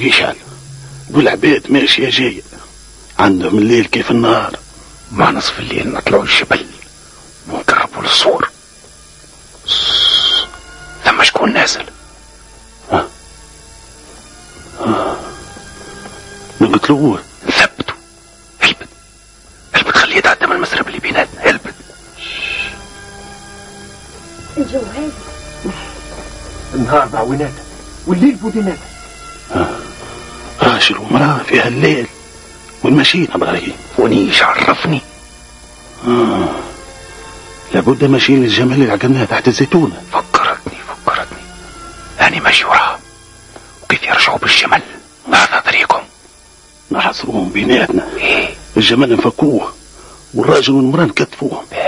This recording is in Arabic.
يشعل والعباد ماشية جاية عندهم الليل كيف النهار. مع نصف الليل نطلعوا الجبل ونقربوا للصور. ثم شكون نازل؟ نقتلوه. نثبتوا. هلبت خليه يتعدى من المسرب اللي بيناتنا. هلبت. الجو هادي، النهار بعويناته والليل بوديناته. راجل ومرأة فيها الليل والمشينا ابراهيم. ونيش عرفني. لابد ماشيين للجمال اللي عقلناه تحت الزيتونة. فكرتني أنا ماشي وراهم. وكيف يرجعوا بالجمل؟ ماذا طريقهم؟ نحصروهم بيناتنا. إيه؟ الجمال نفكوه والراجل والمرأة نكتفوهم.